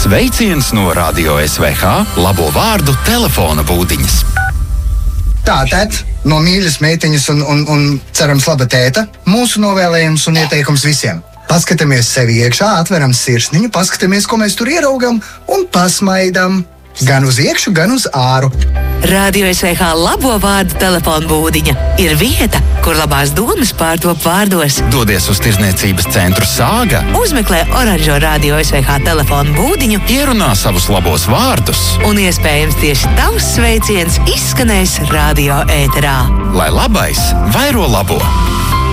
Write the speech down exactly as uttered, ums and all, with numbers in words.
Sveiciens no Radio S V H labo vārdu telefona būdiņas. Tātad, no mīļas meitiņas un, un, un cerams laba tēta, mūsu novēlējums un ieteikums visiem. Paskatāmies sevi iekšā, atveram sirsniņu, paskatāmies, ko mēs tur ieraugam un pasmaidam. Gan uz iekšu, gan uz āru. Radio S V H labo vārdu telefona būdiņa ir vieta, kur labās domas pārtop vārdos. Dodies uz tirzniecības centru Sāga, Uzmeklē oranžo Radio S V H telefona būdiņu, ierunā savus labos vārdus, un iespējams tieši tavs sveiciens izskanēs radio ēterā. lai labais vairo labo.